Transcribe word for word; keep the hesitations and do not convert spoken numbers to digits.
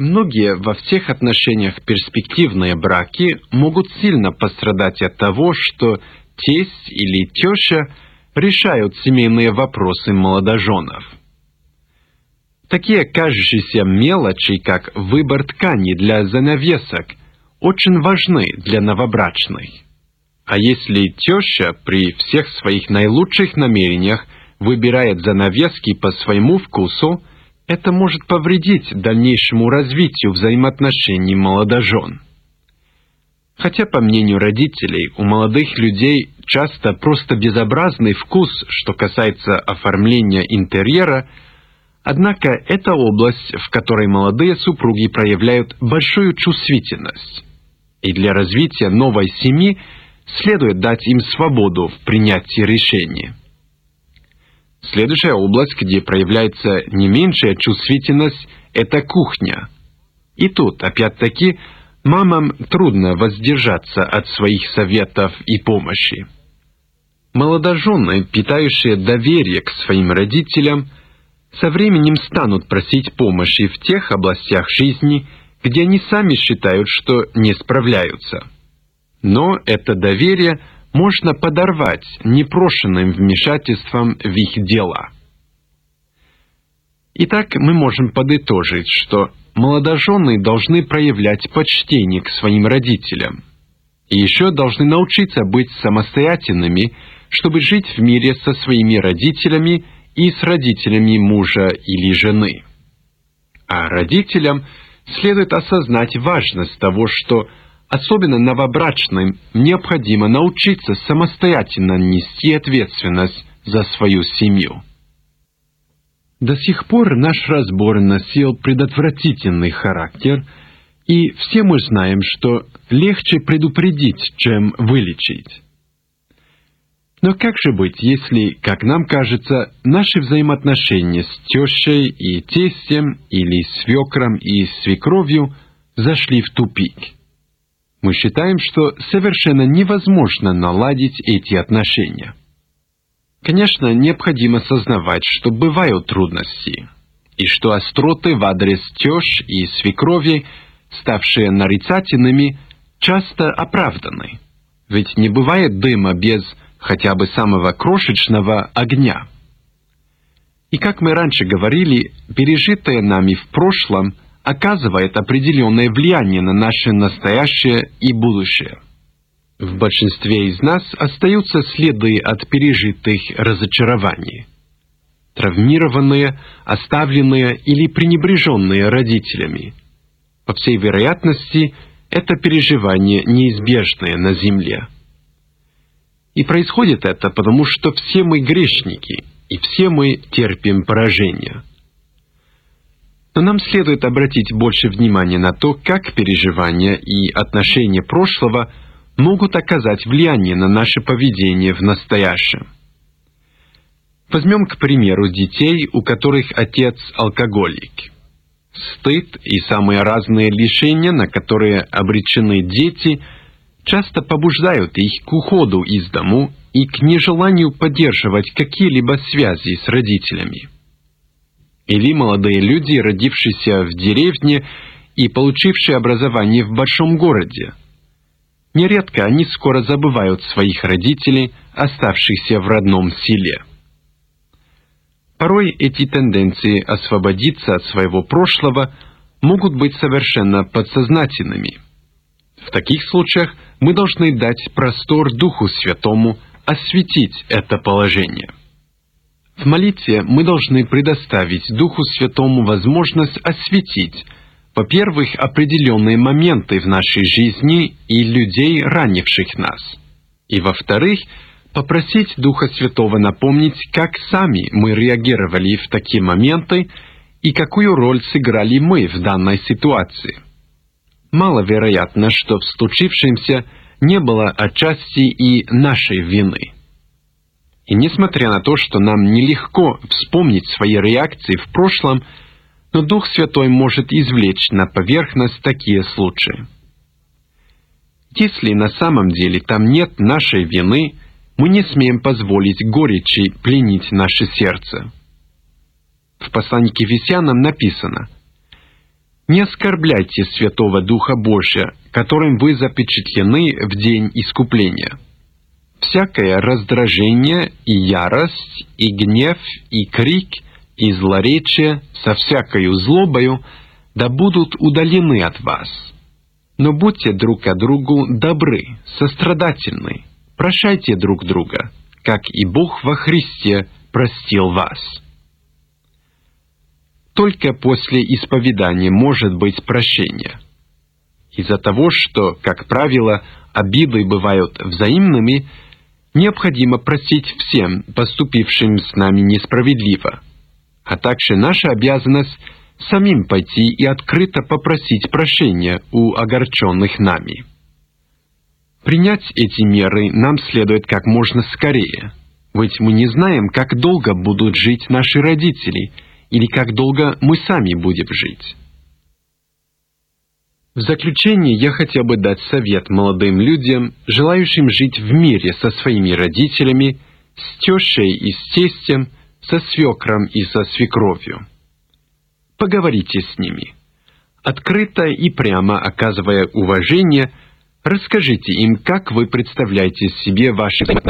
Многие во всех отношениях перспективные браки могут сильно пострадать от того, что тесть или теща решают семейные вопросы молодоженов. Такие кажущиеся мелочи, как выбор ткани для занавесок, очень важны для новобрачных. А если теща при всех своих наилучших намерениях выбирает занавески по своему вкусу, это может повредить дальнейшему развитию взаимоотношений молодожен. Хотя, по мнению родителей, у молодых людей часто просто безобразный вкус, что касается оформления интерьера, однако это область, в которой молодые супруги проявляют большую чувствительность. И для развития новой семьи следует дать им свободу в принятии решений. Следующая область, где проявляется не меньшая чувствительность, это кухня. И тут, опять-таки, мамам трудно воздержаться от своих советов и помощи. Молодожены, питающие доверие к своим родителям, со временем станут просить помощи в тех областях жизни, где они сами считают, что не справляются. Но это доверие можно подорвать непрошенным вмешательством в их дела. Итак, мы можем подытожить, что молодожены должны проявлять почтение к своим родителям и еще должны научиться быть самостоятельными, чтобы жить в мире со своими родителями и с родителями мужа или жены. А родителям следует осознать важность того, что особенно новобрачным необходимо научиться самостоятельно нести ответственность за свою семью. До сих пор наш разбор носил предотвратительный характер, и все мы знаем, что легче предупредить, чем вылечить. Но как же быть, если, как нам кажется, наши взаимоотношения с тещей и тестем или свекром и свекровью зашли в тупик? Мы считаем, что совершенно невозможно наладить эти отношения. Конечно, необходимо сознавать, что бывают трудности, и что остроты в адрес тещ и свекрови, ставшие нарицательными, часто оправданы. Ведь не бывает дыма без хотя бы самого крошечного огня. И как мы раньше говорили, пережитое нами в прошлом оказывает определенное влияние на наше настоящее и будущее. В большинстве из нас остаются следы от пережитых разочарований. Травмированные, оставленные или пренебреженные родителями. По всей вероятности, это переживание неизбежное на земле. И происходит это потому, что все мы грешники, и все мы терпим поражение. Но нам следует обратить больше внимания на то, как переживания и отношения прошлого могут оказать влияние на наше поведение в настоящем. Возьмем, к примеру, детей, у которых отец алкоголик. Стыд и самые разные лишения, на которые обречены дети, часто побуждают их к уходу из дому и к нежеланию поддерживать какие-либо связи с родителями. Или молодые люди, родившиеся в деревне и получившие образование в большом городе. Нередко они скоро забывают своих родителей, оставшихся в родном селе. Порой эти тенденции освободиться от своего прошлого могут быть совершенно подсознательными. В таких случаях мы должны дать простор Духу Святому осветить это положение. В молитве мы должны предоставить Духу Святому возможность осветить, во-первых, определенные моменты в нашей жизни и людей, ранивших нас, и, во-вторых, попросить Духа Святого напомнить, как сами мы реагировали в такие моменты и какую роль сыграли мы в данной ситуации. Маловероятно, что в случившемся не было отчасти и нашей вины. И несмотря на то, что нам нелегко вспомнить свои реакции в прошлом, но Дух Святой может извлечь на поверхность такие случаи. Если на самом деле там нет нашей вины, мы не смеем позволить горечи пленить наше сердце. В послании к Ефесянам написано: Не оскорбляйте Святого Духа Божия, которым вы запечатлены в день искупления. Всякое раздражение и ярость, и гнев, и крик, и злоречие со всякою злобою да будут удалены от вас. Но будьте друг к другу добры, сострадательны, прощайте друг друга, как и Бог во Христе простил вас. Только после исповедания может быть прощение. Из-за того, что, как правило, обиды бывают взаимными, необходимо простить всем, поступившим с нами несправедливо, а также наша обязанность самим пойти и открыто попросить прощения у огорченных нами. Принять эти меры нам следует как можно скорее, ведь мы не знаем, как долго будут жить наши родители, или как долго мы сами будем жить. В заключение я хотел бы дать совет молодым людям, желающим жить в мире со своими родителями, с тещей и с тестем, со свекром и со свекровью. Поговорите с ними. Открыто и прямо оказывая уважение, расскажите им, как вы представляете себе ваши отношения